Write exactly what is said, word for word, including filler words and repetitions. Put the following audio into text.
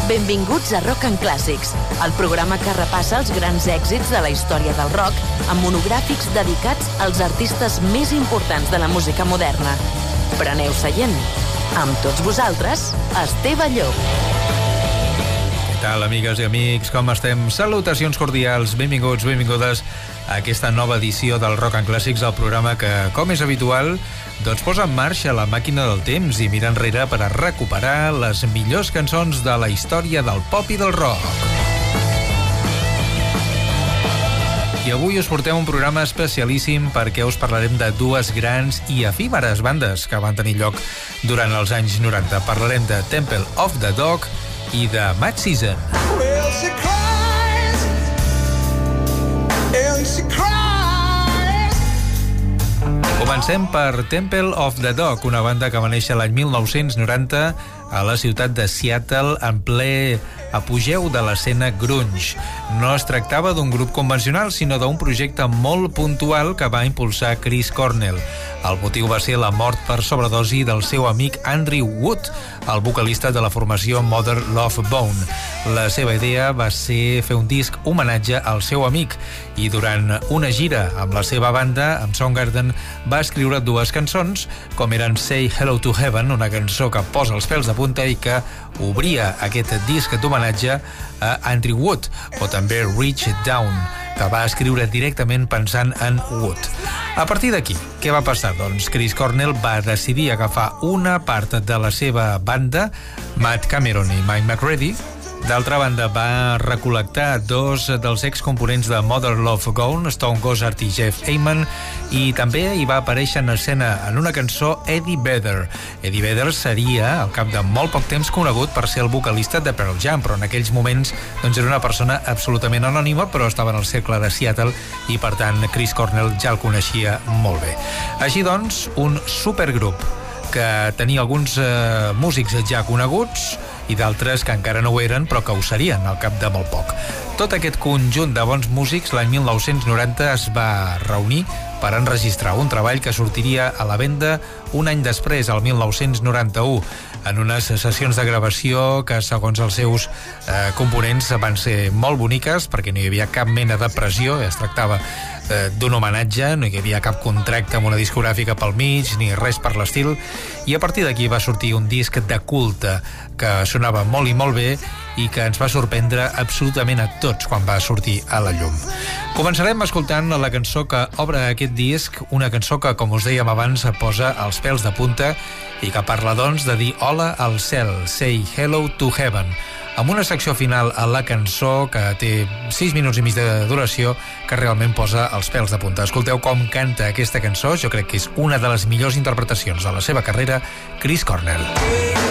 Benvinguts a Rock and Classics, el programa que repassa els grans èxits de la història del rock amb monogràfics dedicats als artistes més importants de la música moderna. Preneu seient. Amb tots vosaltres, Esteve Llop. Què tal, amigues i amics? Com estem? Salutacions cordials, benvinguts, benvingudes a aquesta nova edició del Rock and Classics, el programa que, com és habitual, doncs posa en marxa la màquina del temps i mira enrere per a recuperar les millors cançons de la història del pop i del rock. I avui us portem un programa especialíssim perquè us parlarem de dues grans i efímeres bandes que van tenir lloc durant els anys noranta. Parlarem de Temple of the Dog i de Mad Season. Well, she cries, and she cries. Comencem per Temple of the Dog, una banda que va néixer l'any mil nou-cents noranta a la ciutat de Seattle en ple apogeu de l'escena grunge. No es tractava d'un grup convencional, sinó d'un projecte molt puntual que va impulsar Chris Cornell. El motiu va ser la mort per sobredosi del seu amic Andrew Wood, el vocalista de la formació Mother Love Bone. La seva idea va ser fer un disc homenatge al seu amic i durant una gira amb la seva banda, amb Soundgarden, va escriure dues cançons, com eren Say Hello to Heaven, una cançó que posa els pèls de punta i que obria aquest disc d'homenatge a Andrew Wood, o també Reach Down, que va escriure directament pensant en Wood. A partir d'aquí, què va passar? Doncs Chris Cornell va decidir agafar una part de la seva banda, Matt Cameron i Mike McCready. D'altra banda, va recol·lectar dos dels excomponents de Mother Love Gone, Stone Gossard i Jeff Ament, i també hi va aparèixer en escena en una cançó Eddie Vedder. Eddie Vedder seria, al cap de molt poc temps, conegut per ser el vocalista de Pearl Jam, però en aquells moments doncs, era una persona absolutament anònima, però estava en el cercle de Seattle i, per tant, Chris Cornell ja el coneixia molt bé. Així doncs, un supergrup que tenia alguns eh, músics ja coneguts i d'altres que encara no ho eren, però que ho serien al cap de molt poc. Tot aquest conjunt de bons músics l'any mil nou-cents noranta es va reunir per enregistrar un treball que sortiria a la venda un any després, el mil nou-cents noranta-u, en unes sessions de gravació que, segons els seus eh, components, van ser molt boniques perquè no hi havia cap mena de pressió, es tractava eh, d'un homenatge, no hi havia cap contracte amb una discogràfica pel mig ni res per l'estil, i a partir d'aquí va sortir un disc de culte que sonava molt i molt bé i que ens va sorprendre absolutament a tots quan va sortir a la llum. Començarem escoltant la cançó que obre aquest disc, una cançó que, com us dèiem abans, posa els pèls de punta i que parla, doncs, de dir hola al cel, Say Hello to Heaven, amb una secció final a la cançó que té sis minuts i mig de duració que realment posa els pèls de punta. Escolteu com canta aquesta cançó, jo crec que és una de les millors interpretacions de la seva carrera, Chris Cornell.